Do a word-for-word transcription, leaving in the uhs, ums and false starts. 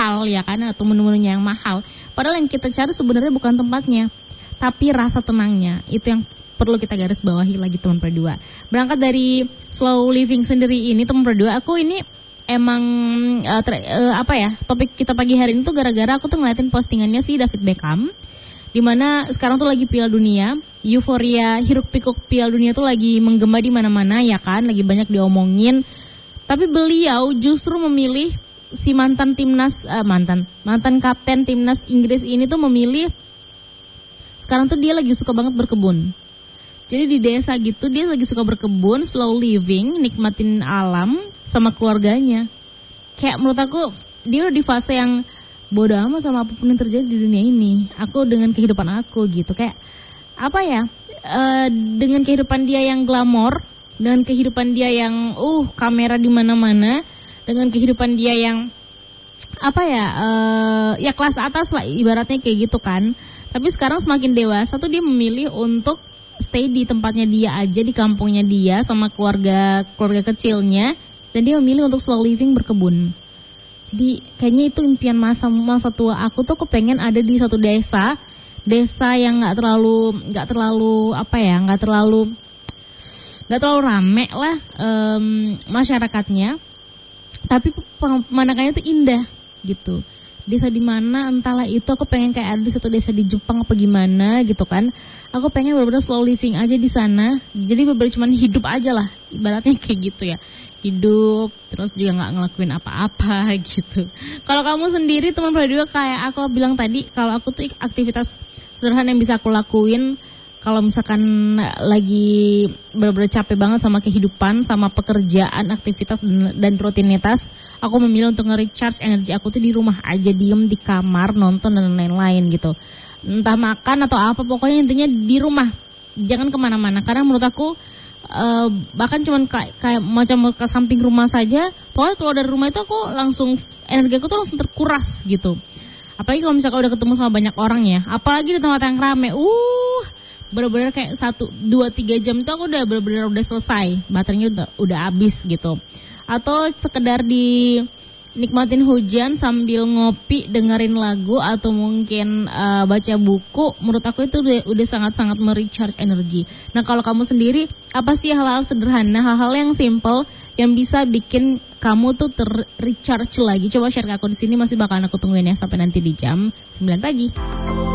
mahal ya kan, atau menu-menunya yang mahal. Padahal yang kita cari sebenarnya bukan tempatnya, tapi rasa tenangnya. Itu yang perlu kita garis bawahi lagi teman berdua. Berangkat dari slow living sendiri ini teman berdua, aku ini emang uh, ter, uh, apa ya, topik kita pagi hari ini tuh gara-gara aku tuh ngeliatin postingannya si David Beckham, dimana sekarang tuh lagi Piala Dunia, euforia hiruk pikuk Piala Dunia tuh lagi menggema di mana-mana ya kan, lagi banyak diomongin. Tapi beliau justru memilih si mantan timnas uh, mantan mantan kapten timnas Inggris ini tuh memilih sekarang tuh dia lagi suka banget berkebun. Jadi di desa gitu dia lagi suka berkebun, slow living, nikmatin alam sama keluarganya. Kayak menurut aku dia udah di fase yang bodoh amat sama apapun yang terjadi di dunia ini. Aku dengan kehidupan aku gitu. Kayak apa ya? Uh, dengan kehidupan dia yang glamor, dengan kehidupan dia yang uh kamera di mana-mana, dengan kehidupan dia yang apa ya? Uh, ya kelas atas lah ibaratnya kayak gitu kan. Tapi sekarang semakin dewasa tuh dia memilih untuk stay di tempatnya dia aja, di kampungnya dia sama keluarga keluarga kecilnya, dan dia memilih untuk slow living berkebun. Jadi kayaknya itu impian masa masa tua aku tuh, aku pengen ada di satu desa, desa yang nggak terlalu nggak terlalu apa ya, nggak terlalu nggak terlalu rame lah um, masyarakatnya, tapi pemandangannya tuh indah gitu. Desa di mana entahlah itu, aku pengen kayak ada di satu desa di Jepang apa gimana gitu kan. Aku pengen benar-benar slow living aja di sana. Jadi benar-benar cuma hidup aja lah, ibaratnya kayak gitu ya. Hidup terus juga nggak ngelakuin apa-apa gitu. Kalau kamu sendiri teman berdua, kayak aku bilang tadi, kalau aku tuh aktivitas sederhana yang bisa aku lakuin kalau misalkan lagi benar-benar capek banget sama kehidupan, sama pekerjaan, aktivitas dan, dan rutinitas, aku memilih untuk nge-recharge energi aku tuh di rumah aja, diem di kamar, nonton dan lain-lain gitu. Entah makan atau apa, pokoknya intinya di rumah, jangan kemana-mana. Karena menurut aku uh, bahkan cuman kayak, kayak macam ke samping rumah saja, pokoknya kalau dari rumah itu aku langsung, energi aku tuh langsung terkuras gitu. Apalagi kalau misalkan udah ketemu sama banyak orang ya, apalagi di tempat yang rame, uh benar-benar kayak satu, dua, tiga jam itu aku udah benar-benar udah selesai, baterainya udah udah habis gitu. Atau sekedar di nikmatin hujan sambil ngopi, dengerin lagu atau mungkin uh, baca buku, menurut aku itu udah, udah sangat-sangat merecharge energi. Nah kalau kamu sendiri, apa sih hal-hal sederhana, hal-hal yang simple yang bisa bikin kamu tuh ter-recharge lagi? Coba share ke aku di sini, masih bakalan aku tungguin ya sampai nanti di jam sembilan pagi.